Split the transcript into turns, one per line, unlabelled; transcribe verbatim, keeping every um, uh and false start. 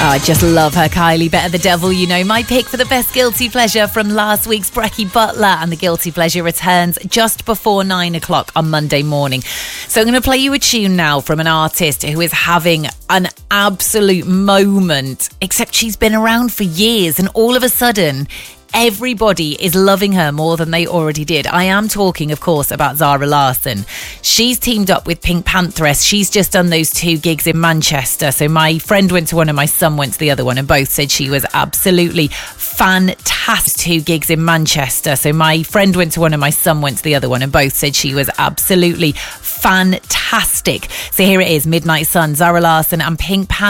Oh, I just love her, Kylie. Better the Devil, you know. My pick for the best guilty pleasure from last week's Brecky Butler. And the guilty pleasure returns just before nine o'clock on Monday morning. So I'm going to play you a tune now from an artist who is having an absolute moment. Except she's been around for years and all of a sudden everybody is loving her more than they already did. I am talking, of course, about Zara Larsson. She's teamed up with Pink Pantheress. She's just done those two gigs in Manchester. So my friend went to one and my son went to the other one, and both said she was absolutely fantastic. Two gigs in Manchester. So my friend went to one and my son went to the other one, and both said she was absolutely fantastic. So here it is, Midnight Sun, Zara Larsson and Pink Pantheress.